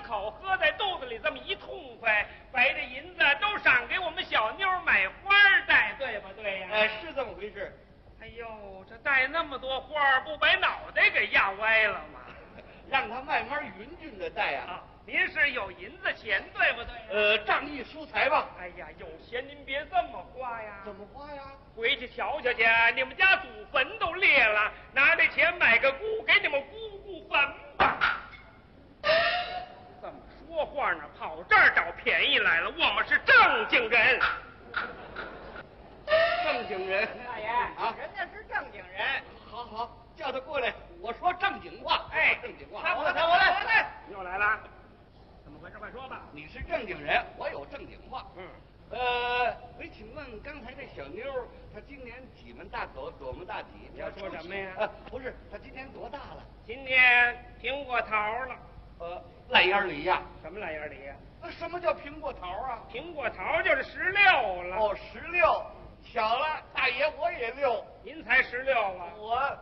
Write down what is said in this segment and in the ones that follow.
口，喝在肚子里这么一痛快，把这银子都赏给我们小妞买花戴，对不对呀？ 是这么回事。 哎呦，这戴那么多花，不把脑袋给压歪了吗？ 让他慢慢匀匀的戴啊。 您是有银子钱，对不对？ 仗义疏财吧。 哎呀，有钱您别这么花呀。 怎么花呀？ 回去瞧瞧去，你们家祖坟都裂了，拿这钱买个姑，给你们姑姑坟吧。怎么说话呢？跑这儿找便宜来了，我们是正经人。 正经人， 大爷啊， 人家是正经人。 好好，叫他过来，我说正经话。正经话。 我来。 又来了，怎么回事？快说吧。 你是正经人，我有正经话。我请问刚才这小妞，她今年几门大口，多门大体？ 你要说什么呀？ 不是，她今年多大了？ 今年苹果桃了。 烂眼梨呀？ 什么烂眼梨呀？ 那什么叫苹果桃啊？ 苹果桃就是16了。 16，巧了，大爷我也6。 您才16啊？ 我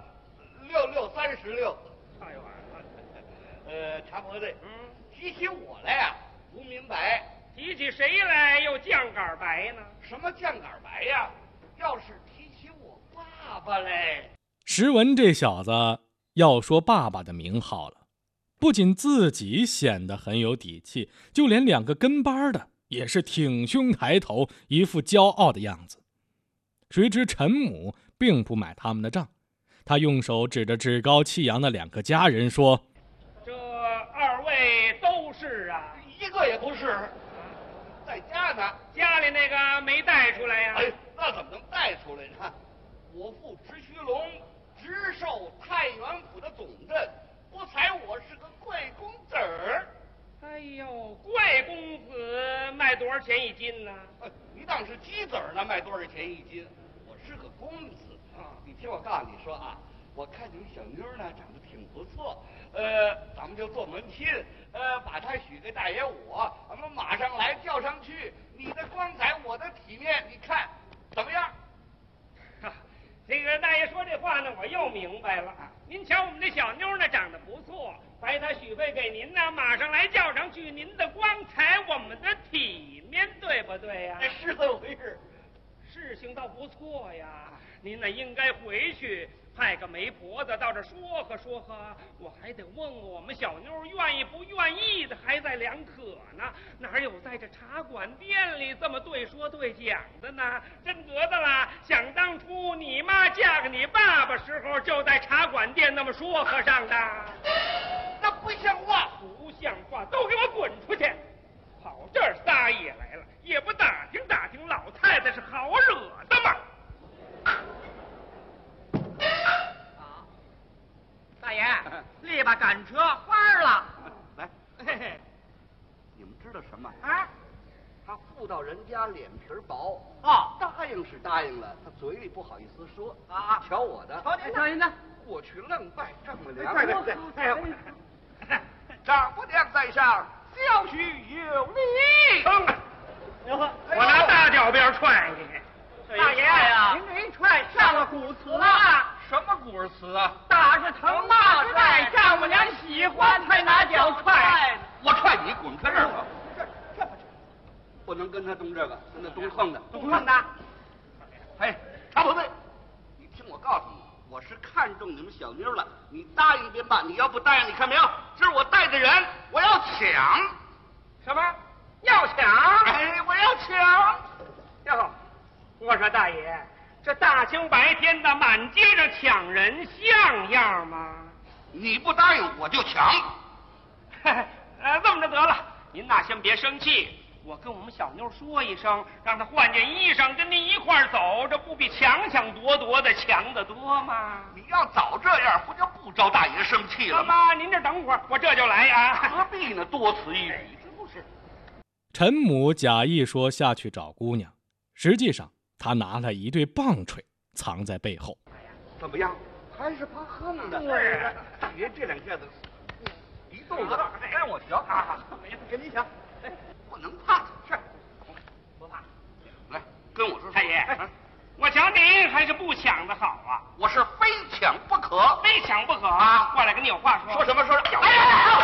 6636。 太晚了。茶婆子，提起我来呀，不明白。 提起谁来又犟杆白呢？ 什么犟杆白呀？要是提起我爸爸嘞。 石文这小子要说爸爸的名号了，不仅自己显得很有底气，就连2个跟班的也是挺胸抬头，一副骄傲的样子。谁知陈母并不买他们的账，他用手指着趾高气扬的2个家人说：“ 这2位都是啊？ 一个也不是，在家呢。 家里那个没带出来呀？ 那怎么能带出来呢？我父直须龙，直授太原府的总镇，不才我是个贵公子儿。 哎呦，贵公子卖多少钱1斤呢？ 你当是鸡子儿呢，卖多少钱1斤？我是个公子啊！你听我告诉你说啊，我看你们小妞呢长得挺不错，咱们就做门亲，把她许给大爷我，咱们马上来叫上去。你的光彩，我的体面，你看怎么样？ 这个大爷说这话呢，我又明白了。您瞧我们这小妞呢，长得不错，白她许配给您呢，马上来叫上去。您的光彩，我们的体面，对不对呀？ 是这么回事。 事情倒不错呀，您呢应该回去派个媒婆子到这说和说和，我还得问问我们小妞愿意不愿意的，还在2可呢。哪有在这茶馆店里这么对说对讲的呢？真得的啦！想当初你妈嫁给你爸爸时候，就在茶馆店那么说和上的。 那不像话！ 不像话！都给我滚出去！跑这儿撒野来了，也不打听打听老太太是好惹的吗？ 大爷，立吧赶车花了。 来，你们知道什么？他妇道人家脸皮薄，答应是答应了，他嘴里不好意思说啊。瞧我的， 瞧您的， 过去愣拜丈母娘。 对， 丈母娘在上，小婿有礼。 我拿大脚鞭踹你！ 大爷呀，您这一踹上了古词了。 什么古词啊？ 打是疼，骂是爱，丈母娘喜欢才拿脚踹。 我踹你，滚开这儿吧！这不能跟他动这个，跟他动横的。 动横的。 茶婆子，你听我告诉你，我是看中你们小妞了，你答应便罢，你要不答应，你看没有？这是我带的人，我要抢。 什么？要抢？ 我要抢！ 哟，我说大爷，这大清白天的满街上抢人，像样吗？ 你不答应我就抢。 这么着得了，您呐先别生气，我跟我们小妞说一声，让她换件衣裳跟您一块儿走，这不比抢抢夺夺的强得多吗？ 你要早这样，不就不招大爷生气了吗？ 妈，您这等会儿，我这就来啊。 何必呢？多此一举，这不是。 陈母假意说下去找姑娘，实际上他拿了一对棒槌藏在背后。 怎么样？还是怕横的。别这2下子一动作，让我瞧。跟你抢，不能怕。是，不怕。来，跟我说。 太爷，我瞧您还是不抢的好啊。 我是非抢不可。 非抢不可啊！过来跟你有话说。 说什么？说什么？